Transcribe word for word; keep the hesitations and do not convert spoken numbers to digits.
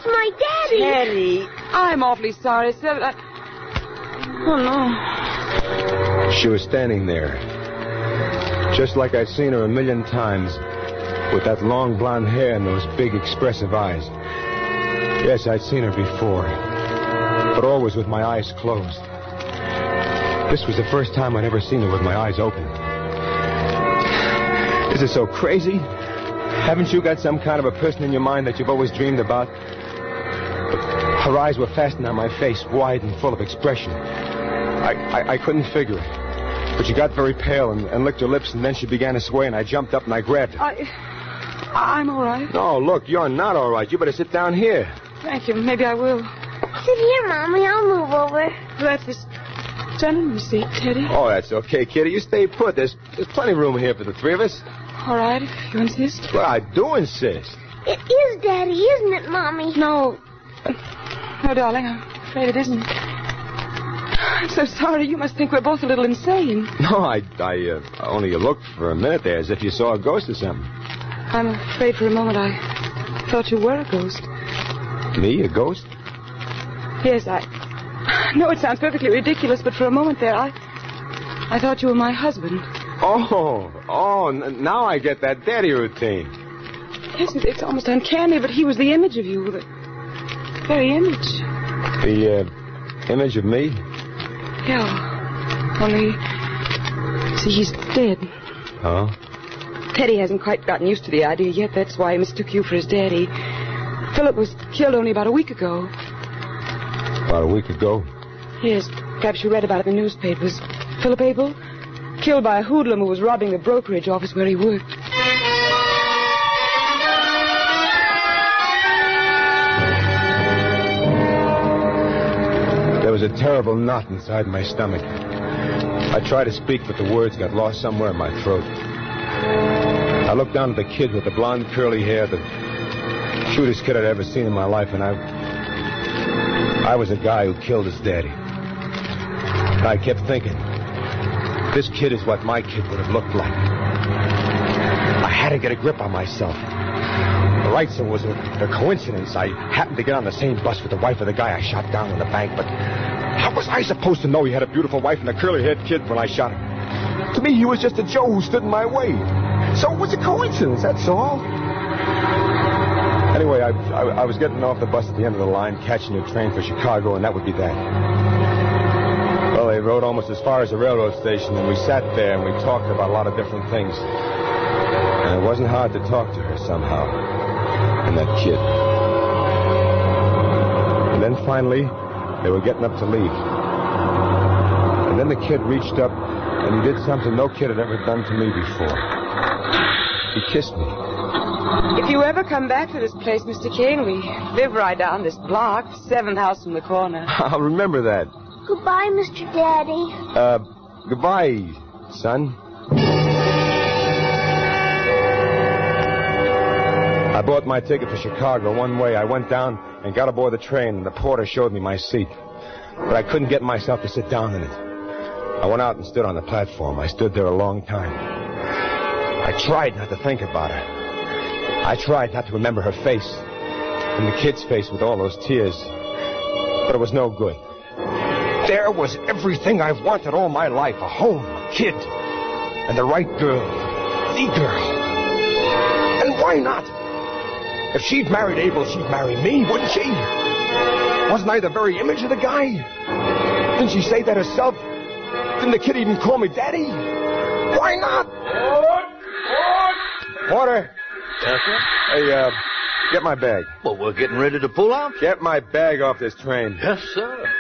That's my daddy. Teddy, I'm awfully sorry, sir. I... Oh, no. She was standing there, just like I'd seen her a million times, with that long blonde hair and those big expressive eyes. Yes, I'd seen her before, but always with my eyes closed. This was the first time I'd ever seen her with my eyes open. Is it so crazy? Haven't you got some kind of a person in your mind that you've always dreamed about? Her eyes were fastened on my face, wide and full of expression. I, I, I couldn't figure it. But she got very pale and, and licked her lips, and then she began to sway, and I jumped up and I grabbed her. I... I'm all right. No, look, you're not all right. You better sit down here. Thank you. Maybe I will. Sit here, Mommy. I'll move over. That's this gentleman's seat, Teddy. Oh, that's okay, Kitty. You stay put. There's, there's plenty of room here for the three of us. All right, if you insist. Well, I do insist. It is Daddy, isn't it, Mommy? No. No, darling, I'm afraid it isn't. I'm so sorry. You must think we're both a little insane. No, I, I uh, only looked for a minute there as if you saw a ghost or something. I'm afraid for a moment I thought you were a ghost. Me, a ghost? Yes, I... No, it sounds perfectly ridiculous, but for a moment there, I... I thought you were my husband. Oh, oh, n- now I get that daddy routine. Yes, it, it's almost uncanny, but he was the image of you, the very image. The, uh, image of me? Yeah, only... See, he's dead. Oh? Teddy hasn't quite gotten used to the idea yet. That's why he mistook you for his daddy. Philip was killed only about a week ago. About a week ago? Yes, perhaps you read about it in the newspapers. Philip Abel, killed by a hoodlum who was robbing the brokerage office where he worked. There was a terrible knot inside my stomach. I tried to speak, but the words got lost somewhere in my throat. I looked down at the kid with the blonde curly hair, the cutest kid I'd ever seen in my life, and I... I was a guy who killed his daddy. And I kept thinking, this kid is what my kid would have looked like. I had to get a grip on myself. Right, so it was a, a coincidence. I happened to get on the same bus with the wife of the guy I shot down in the bank, but how was I supposed to know he had a beautiful wife and a curly-haired kid when I shot him? To me, he was just a Joe who stood in my way. So it was a coincidence, that's all. Anyway, I, I, I was getting off the bus at the end of the line, catching a train for Chicago, and that would be that. Well, they rode almost as far as the railroad station, and we sat there and we talked about a lot of different things. And it wasn't hard to talk to her somehow. And that kid. And then finally, they were getting up to leave. And then the kid reached up, and he did something no kid had ever done to me before. He kissed me. If you ever come back to this place, Mister Kane, we live right down this block, seventh house from the corner. I'll remember that. Goodbye, Mister Daddy. Uh, goodbye, son. I bought my ticket for Chicago one way. I went down and got aboard the train, and the porter showed me my seat. But I couldn't get myself to sit down in it. I went out and stood on the platform. I stood there a long time. I tried not to think about her. I tried not to remember her face and the kid's face with all those tears. But it was no good. There was everything I've wanted all my life. A home, a kid, and the right girl. The girl. And why not? If she'd married Abel, she'd marry me, wouldn't she? Wasn't I the very image of the guy? Didn't she say that herself? Didn't the kid even call me Daddy? Why not? Porter. Yes, sir? Hey, uh, get my bag. Well, we're getting ready to pull out. Get my bag off this train. Yes, sir.